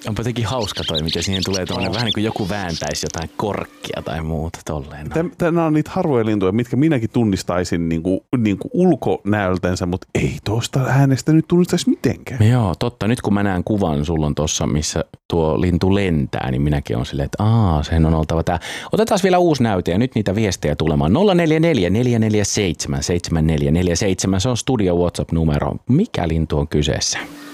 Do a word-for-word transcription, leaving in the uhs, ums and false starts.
Onpa jotenkin hauska toi, miten siihen tulee tuollainen, vähän niin kuin joku vääntäisi jotain korkkia tai muuta tolleen. Nämä on niitä harvoja lintuja, mitkä minäkin tunnistaisin niin kuin, niin kuin ulkonäöltänsä, mutta ei tuosta äänestä nyt tunnistaisi mitenkään. Joo, totta. Nyt kun mä näen kuvan, sulla on tuossa, missä tuo lintu lentää, niin minäkin on silleen, että aa, sen on oltava tää. Otetaan vielä uusi näyte ja nyt niitä viestejä tulemaan. nolla neljä neljä neljä neljä seitsemän seitsemän neljä neljä seitsemän, se on Studio WhatsApp-numero. Mikä lintu on kyseessä?